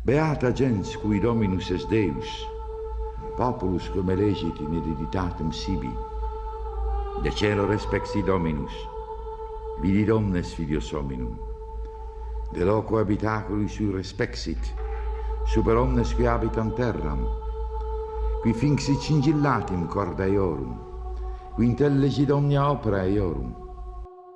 Beata gens cui Dominus es Deus, populus cum elegit in hereditatem sibi. De cielo respexi Dominus, vidit omnes filios hominum. De loco habitaculi sui respexit, super omnes qui habitant terram, qui finxit cingillatim corda eorum, qui intellegit omnia opera eorum,